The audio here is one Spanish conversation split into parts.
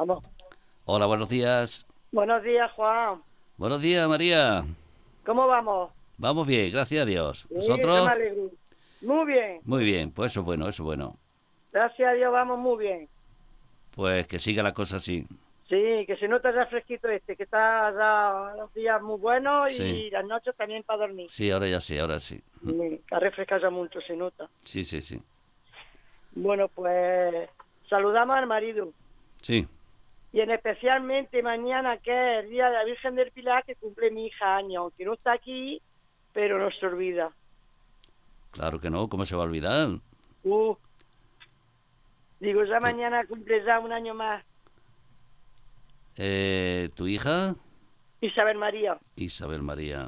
Vamos. Hola, buenos días. Buenos días, Juan. Buenos días, María. ¿Cómo vamos? Vamos bien, gracias a Dios. Sí, yo me ¿Vosotros? alegro. Muy bien. Muy bien, pues eso es bueno, eso es bueno. Gracias a Dios vamos muy bien. Pues que siga la cosa así. Sí, que se nota ya fresquito que está ya los días muy buenos Sí, y las noches también para dormir. sí, ahora ya sí, ahora sí. Sí, que ha refrescado ya mucho, se nota. Sí, sí, sí. Bueno, pues saludamos al marido. Sí, Y en especialmente mañana, que es el Día de la Virgen del Pilar, que cumple mi hija años, aunque no está aquí, pero no se olvida. claro que no, ¿cómo se va a olvidar? Uh, Digo, ya Tú- mañana cumple ya un año más. ¿Tu hija? Isabel María. Isabel María.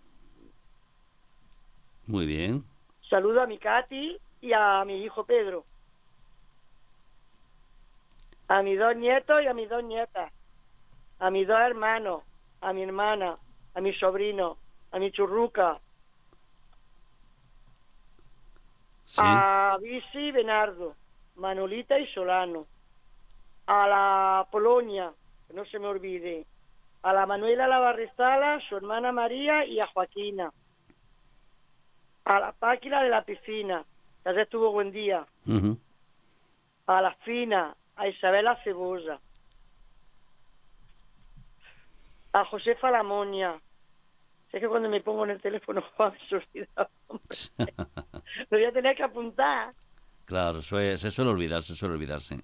Muy bien. Saludo a mi Katy y a mi hijo Pedro, a mis dos nietos y a mis dos nietas, a mis dos hermanos, a mi hermana, a mi sobrino, a mi churruca, Sí, a Bici y Benardo, Manolita y Solano, a la Polonia, que no se me olvide, a la Manuela Lavarrizala, su hermana María y a Joaquina, a la Páquila de la piscina, que ayer estuvo buen día, ujú. a la Fina, a Isabela Cebolla, a Josefa Lamonia. Es que cuando me pongo en el teléfono, Juan, me se olvida, hombre. Lo voy a tener que apuntar Claro, se suele olvidar, se suele olvidarse.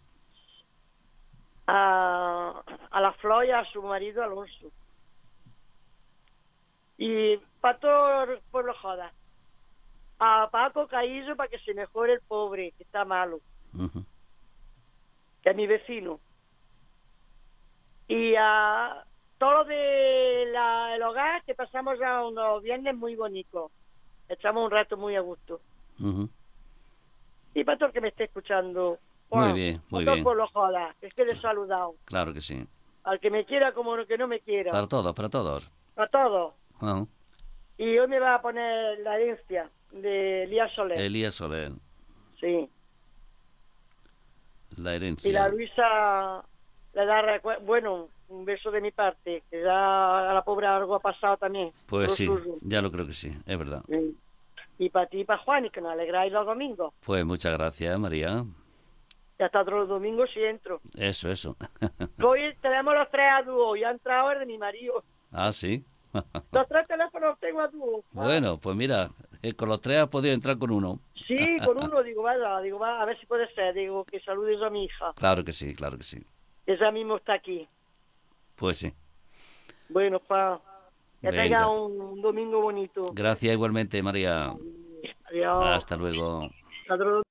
a la Flor y a su marido Alonso. Y para todo el pueblo joda. A Paco Caízo para que se mejore el pobre, que está malo, Ujú. que es mi vecino. Y a todos el hogar, que pasamos ya unos viernes muy bonitos. Echamos un rato muy a gusto. Ujú. Y para todo el que me esté escuchando, Muy Juan, bien, a muy todo el bien. pueblo joda, que quede saludado. Claro que sí. Al que me quiera como al que no me quiera. Para todos, para todos. A todos. Ah, Y hoy me va a poner la herencia de Elías Soler. Elías Soler, Sí. la Y la herencia. Luisa le da bueno, un beso de mi parte, que ya a la pobre algo ha pasado también, por Pues lo sí, suyo. ya lo creo que sí, es verdad. Sí. Y para ti y para Juan, y que nos alegráis los domingos. Pues muchas gracias, María. Y hasta otros domingos si entro. Eso, eso. Hoy tenemos los tres a dúo, y ha entrado el de mi marido. Ah, sí. Los tres teléfonos tengo a dúo. Ah. Bueno, pues mira, con los tres has podido entrar con uno. Sí, con uno, digo, vaya, digo, va, a ver si puede ser, digo, que saludes a mi hija, Claro que sí, claro que sí. que ya mismo está aquí. Pues sí. Bueno, pa, que tenga Venga. un domingo bonito. Gracias igualmente, María. Adiós. Hasta luego. Hasta otro